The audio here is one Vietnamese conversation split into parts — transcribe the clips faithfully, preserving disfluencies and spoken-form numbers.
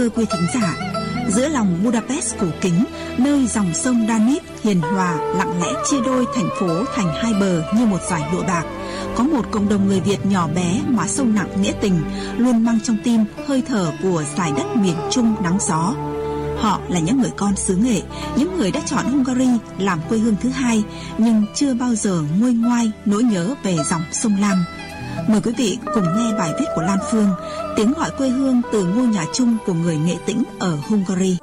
thưa quý thính giả, giữa lòng Budapest cổ kính, nơi dòng sông Danube hiền hòa lặng lẽ chia đôi thành phố thành hai bờ như một dải lụa bạc, có một cộng đồng người Việt nhỏ bé mà sâu nặng nghĩa tình, luôn mang trong tim hơi thở của dải đất miền Trung nắng gió. Họ là những người con xứ Nghệ, những người đã chọn Hungary làm quê hương thứ hai, nhưng chưa bao giờ nguôi ngoai nỗi nhớ về dòng sông Lam. Mời quý vị cùng nghe bài viết của Lan Phương, tiếng gọi quê hương từ ngôi nhà chung của người Nghệ Tĩnh ở Hungary.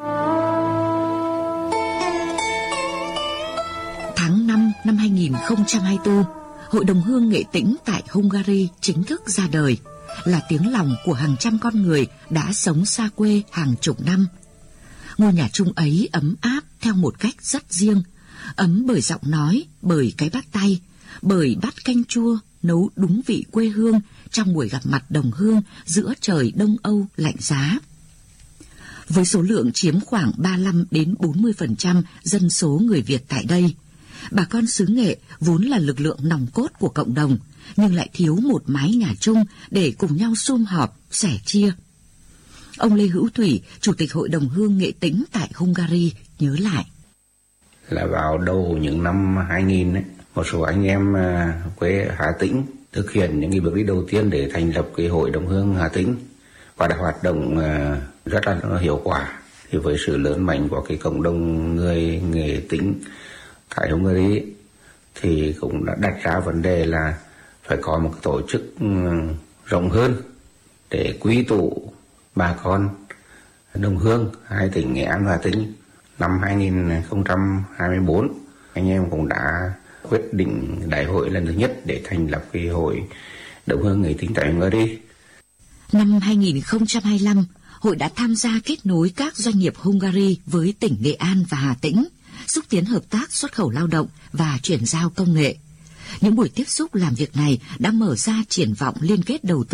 Tháng năm năm hai nghìn không trăm hai mươi tư, Hội đồng Hương Nghệ Tĩnh tại Hungary chính thức ra đời, là tiếng lòng của hàng trăm con người đã sống xa quê hàng chục năm. Ngôi nhà chung ấy ấm áp theo một cách rất riêng, ấm bởi giọng nói, bởi cái bắt tay, bởi bát canh chua nấu đúng vị quê hương trong buổi gặp mặt đồng hương giữa trời Đông Âu lạnh giá. Với số lượng chiếm khoảng ba mươi lăm đến bốn mươi phần trăm dân số người Việt tại đây, bà con xứ Nghệ vốn là lực lượng nòng cốt của cộng đồng, nhưng lại thiếu một mái nhà chung để cùng nhau sum họp, sẻ chia. Ông Lê Hữu Thủy, Chủ tịch Hội đồng Hương Nghệ Tĩnh tại Hungary nhớ lại. Là vào đầu những năm hai nghìn ấy, một số anh em quê Hà Tĩnh thực hiện những cái bước đi đầu tiên để thành lập cái Hội đồng Hương Hà Tĩnh, và đã hoạt động rất là hiệu quả. Thì với sự lớn mạnh của cái cộng đồng người Nghệ Tĩnh tại Hungary thì cũng đã đặt ra vấn đề là phải có một tổ chức rộng hơn để quy tụ bà con đồng hương hai tỉnh Nghệ An và Hà Tĩnh. Năm hai nghìn không trăm hai mươi tư, anh em cũng đã quyết định đại hội lần thứ nhất để thành lập cái Hội đồng Hương Nghệ Tĩnh tại Hungary. Năm hai nghìn không trăm hai mươi lăm, hội đã tham gia kết nối các doanh nghiệp Hungary với tỉnh Nghệ An và Hà Tĩnh, xúc tiến hợp tác xuất khẩu lao động và chuyển giao công nghệ. Những buổi tiếp xúc làm việc này đã mở ra triển vọng liên kết đầu tư